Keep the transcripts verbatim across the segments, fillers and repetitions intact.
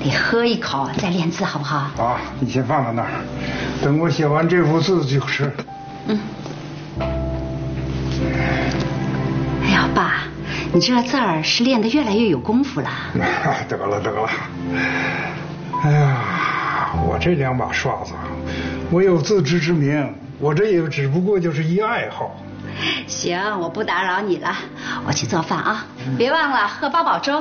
得喝一口再练字，好不好？ 啊，你先放在那儿，等我写完这幅字就是。 嗯。哎呀，爸，你这字儿是练得越来越有功夫了。 得了得了，哎呀，我这两把刷子，我有自知之明，我这也只不过就是一爱好。 行，我不打扰你了，我去做饭啊，嗯、别忘了喝八宝粥。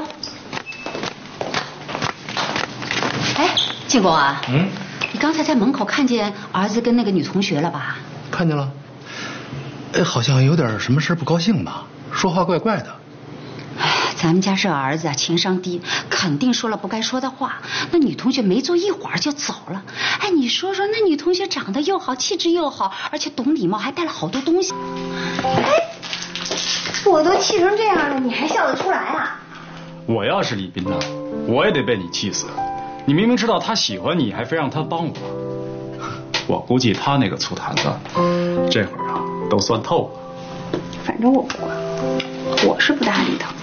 哎，建国啊，嗯，你刚才在门口看见儿子跟那个女同学了吧？ 看见了。哎，好像有点什么事不高兴吧？说话怪怪的。 哎，咱们家这儿子啊，情商低，肯定说了不该说的话。那女同学没坐一会儿就走了。哎，你说说，那女同学长得又好，气质又好，而且懂礼貌，还带了好多东西。 哎，我都气成这样了，你还笑得出来啊？ 我要是李斌呢，我也得被你气死。你明明知道他喜欢你，还非让他帮我。我估计他那个醋坛子，这会儿啊都酸透了。 反正我不管，我是不搭理他。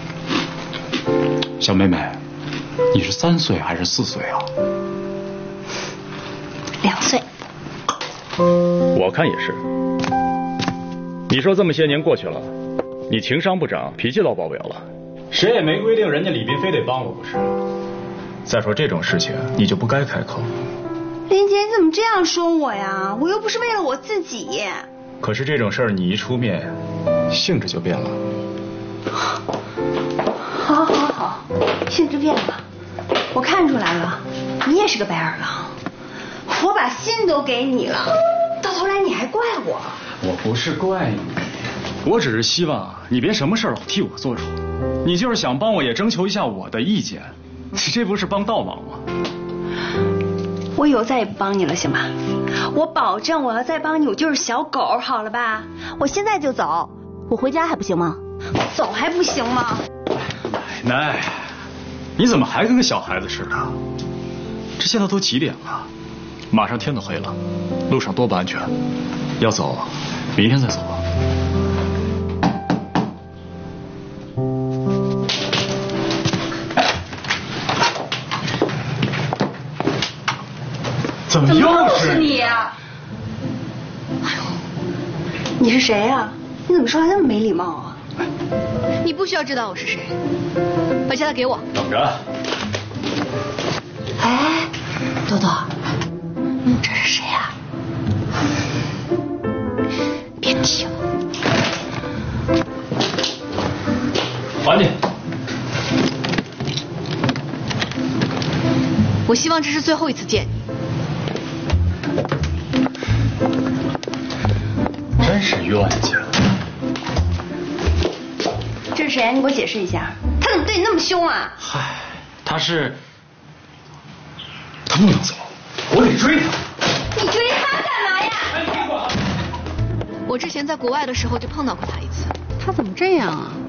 小妹妹，你是三岁还是四岁啊？ 两岁。 我看也是。你说这么些年过去了，你情商不长，脾气倒爆表了。 谁也没规定人家李斌非得帮我不是。再说这种事情，你就不该开口。 林杰，你怎么这样说我呀？我又不是为了我自己。 可是这种事儿你一出面，性质就变了。 好，好，好，性质变了。我看出来了，你也是个白眼狼。我把心都给你了，到头来你还怪我。 我不是怪你，我只是希望你别什么事儿老替我做主。你就是想帮我，也征求一下我的意见。你这不是帮倒忙吗？ 我以后再也不帮你了，行吧？我保证，我要再帮你，我就是小狗，好了吧？我现在就走，我回家还不行吗？走还不行吗？ 奶奶，你怎么还跟个小孩子似的？这现在都几点了？马上天都黑了，路上多不安全。要走，明天再走吧。怎么又是你呀？ 哎呦，你是谁呀？你怎么说话那么没礼貌啊？ 你不需要知道我是谁，把钱给我。 等着。 哎，豆豆，嗯，这是谁呀？别提了。 还你。 我希望这是最后一次见你。 真是冤家。 这是谁？你给我解释一下，他怎么对你那么凶啊？ 嗨，他是，他不能走，我得追他。 你追他干嘛呀？ 我之前在国外的时候就碰到过他一次。 他怎么这样啊？